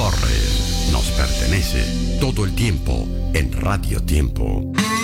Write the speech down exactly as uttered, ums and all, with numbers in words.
Torres nos pertenece todo el tiempo en Radio Tiempo.